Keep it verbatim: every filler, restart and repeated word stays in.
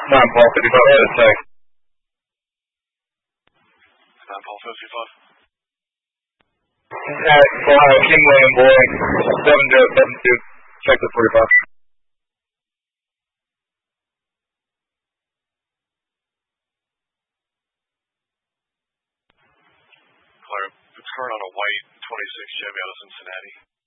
nine Paul fifty-five, head of tech. nine Paul fifty-five. At Ohio, King William Boy, seven zero seven two, check the forty-five. Clear. It's current on a white twenty-six Chevy out of Cincinnati.